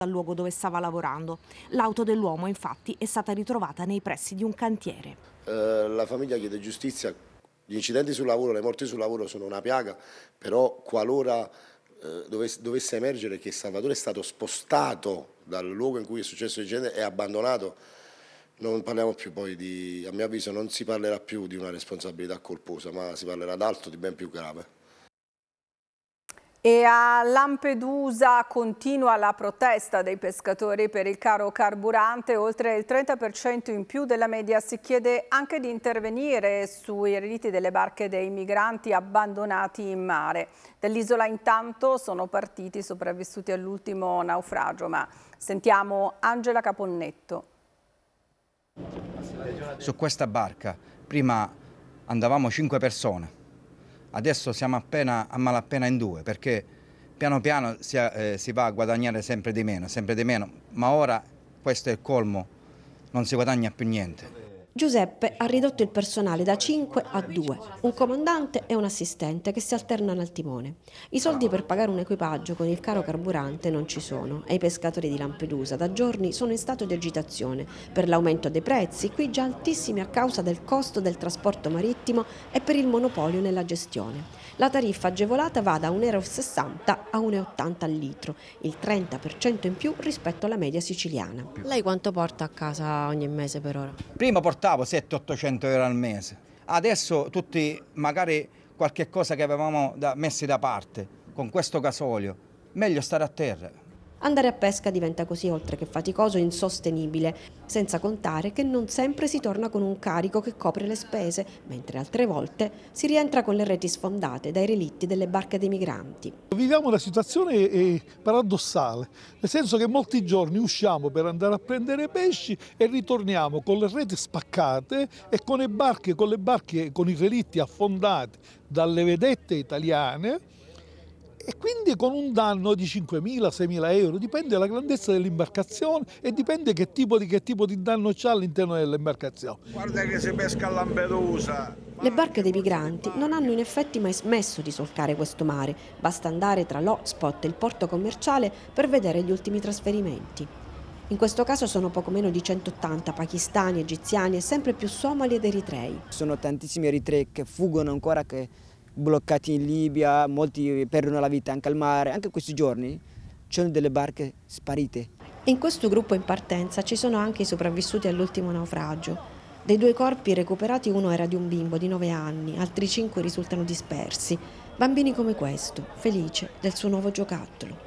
dal luogo dove stava lavorando. L'auto dell'uomo infatti è stata ritrovata nei pressi di un cantiere. La famiglia chiede giustizia. Gli incidenti sul lavoro, le morti sul lavoro sono una piaga, però qualora dovesse emergere che Salvatore è stato spostato dal luogo in cui è successo l'incidente e abbandonato, non parliamo più poi a mio avviso non si parlerà più di una responsabilità colposa, ma si parlerà d'altro, di ben più grave. E a Lampedusa continua la protesta dei pescatori per il caro carburante, oltre il 30% in più della media. Si chiede anche di intervenire sui redditi delle barche dei migranti abbandonati in mare. Dall'isola intanto sono partiti i sopravvissuti all'ultimo naufragio, ma sentiamo Angela Caponnetto. Su questa barca prima andavamo 5 persone. Adesso siamo a malapena in 2 perché piano piano si va a guadagnare sempre di meno, ma ora questo è il colmo, non si guadagna più niente. Giuseppe ha ridotto il personale da 5 a 2, un comandante e un assistente che si alternano al timone. I soldi per pagare un equipaggio con il caro carburante non ci sono e i pescatori di Lampedusa da giorni sono in stato di agitazione per l'aumento dei prezzi, qui già altissimi a causa del costo del trasporto marittimo e per il monopolio nella gestione. La tariffa agevolata va da 1,60 € a 1,80 € al litro, il 30% in più rispetto alla media siciliana. Lei quanto porta a casa ogni mese per ora? Prima portavo 700-800 euro al mese, adesso tutti magari qualche cosa che avevamo messi da parte con questo gasolio, meglio stare a terra. Andare a pesca diventa così, oltre che faticoso, insostenibile, senza contare che non sempre si torna con un carico che copre le spese, mentre altre volte si rientra con le reti sfondate dai relitti delle barche dei migranti. Viviamo una situazione paradossale, nel senso che molti giorni usciamo per andare a prendere pesci e ritorniamo con le reti spaccate e con le barche con i relitti affondati dalle vedette italiane, e quindi con un danno di 5.000-6.000 euro, dipende dalla grandezza dell'imbarcazione e dipende che tipo di danno c'è all'interno dell'imbarcazione. Guarda che si pesca a Lampedusa! Le barche dei migranti non hanno in effetti mai smesso di solcare questo mare, basta andare tra l'hotspot e il porto commerciale per vedere gli ultimi trasferimenti. In questo caso sono poco meno di 180 pakistani, egiziani e sempre più somali ed eritrei. Sono tantissimi eritrei che fuggono ancora, che bloccati in Libia, molti perdono la vita anche al mare. Anche questi giorni ci sono delle barche sparite. In questo gruppo in partenza ci sono anche i sopravvissuti all'ultimo naufragio. Dei 2 corpi recuperati uno era di un bimbo di 9 anni, altri 5 risultano dispersi. Bambini come questo, felice del suo nuovo giocattolo.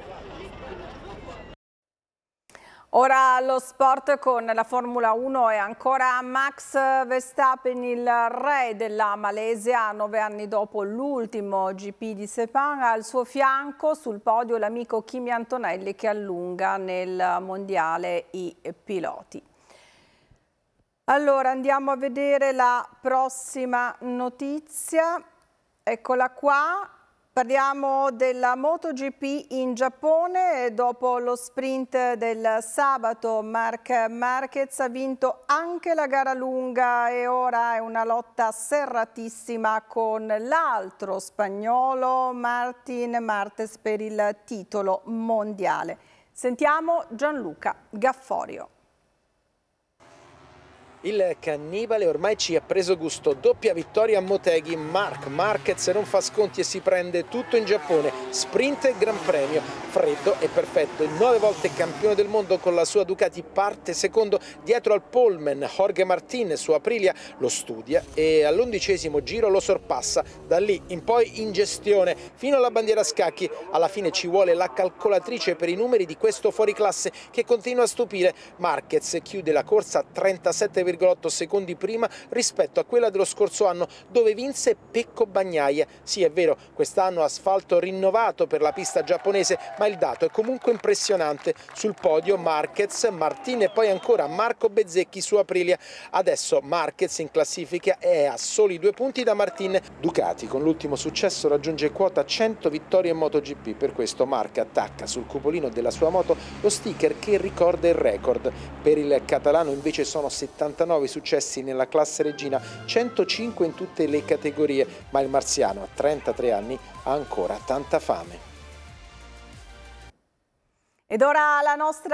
Ora lo sport con la Formula 1 e ancora Max Verstappen, il re della Malesia, 9 anni dopo l'ultimo GP di Sepang. Al suo fianco sul podio l'amico Kimi Antonelli che allunga nel mondiale i piloti. Allora andiamo a vedere la prossima notizia, eccola qua. Parliamo della MotoGP in Giappone. Dopo lo sprint del sabato Marc Marquez ha vinto anche la gara lunga e ora è una lotta serratissima con l'altro spagnolo Martin Marquez per il titolo mondiale. Sentiamo Gianluca Gafforio. Il cannibale ormai ci ha preso gusto, doppia vittoria a Motegi, Marc Marquez non fa sconti e si prende tutto in Giappone, sprint e gran premio, freddo e perfetto, il 9 volte campione del mondo con la sua Ducati parte secondo dietro al poleman, Jorge Martin su Aprilia lo studia e all'11° giro lo sorpassa, da lì in poi in gestione fino alla bandiera a scacchi, alla fine ci vuole la calcolatrice per i numeri di questo fuoriclasse che continua a stupire, Marquez chiude la corsa a 37,8 secondi prima rispetto a quella dello scorso anno dove vinse Pecco Bagnaia. Sì, è vero, quest'anno asfalto rinnovato per la pista giapponese, ma il dato è comunque impressionante. Sul podio Marquez, Martin e poi ancora Marco Bezzecchi su Aprilia. Adesso Marquez in classifica è a soli 2 punti da Martin. Ducati con l'ultimo successo raggiunge quota 100 vittorie in MotoGP, per questo Marc attacca sul cupolino della sua moto lo sticker che ricorda il record. Per il catalano invece sono 79 successi nella classe regina, 105 in tutte le categorie, ma il marziano a 33 anni ha ancora tanta fame. Ed ora la nostra